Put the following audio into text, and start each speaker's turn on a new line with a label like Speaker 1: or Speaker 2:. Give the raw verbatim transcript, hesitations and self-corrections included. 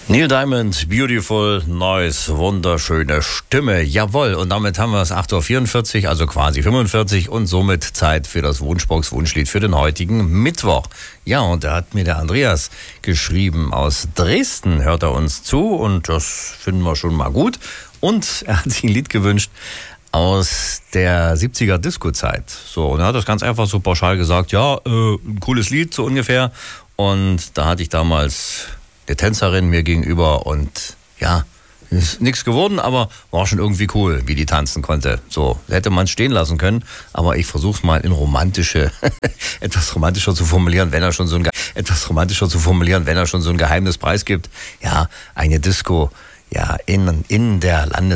Speaker 1: Neil Diamond, Beautiful Noise, wunderschöne Stimme, jawohl. Und damit haben wir es acht Uhr vierundvierzig, also quasi fünfundvierzig und somit Zeit für das Wunschbox-Wunschlied für den heutigen Mittwoch. Ja, und da hat mir der Andreas geschrieben, aus Dresden hört er uns zu und das finden wir schon mal gut. Und er hat sich ein Lied gewünscht aus der siebziger Disco-Zeit. So, und er hat das ganz einfach so pauschal gesagt, ja, äh, ein cooles Lied, so ungefähr. Und da hatte ich damals eine Tänzerin mir gegenüber und ja, ist nichts geworden, aber war schon irgendwie cool, wie die tanzen konnte. So, hätte man stehen lassen können, aber ich versuche es mal in romantische, etwas romantischer zu formulieren, wenn er schon so ein, etwas romantischer zu formulieren, wenn er schon so ein Geheimnis preisgibt. Ja, eine Disco, ja, in, in der Landes